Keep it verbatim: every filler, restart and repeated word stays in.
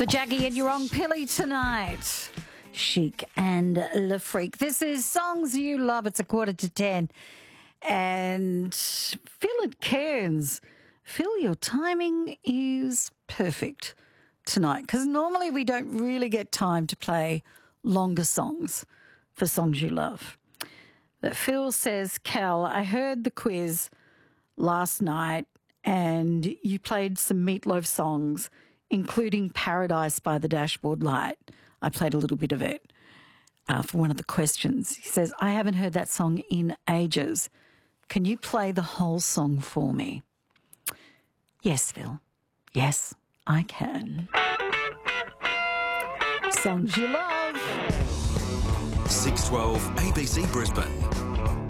The Jackie and Your Own Pilly tonight. Chic and Le Freak. This is Songs You Love. It's a quarter to ten. And Phil at Cairns. Phil, your timing is perfect tonight because normally we don't really get time to play longer songs for Songs You Love. But Phil says, Cal, I heard the quiz last night and you played some Meatloaf songs, including Paradise by the Dashboard Light. I played a little bit of it uh, for one of the questions. He says, I haven't heard that song in ages. Can you play the whole song for me? Yes, Phil. Yes, I can. Songs You Love. six twelve A B C Brisbane.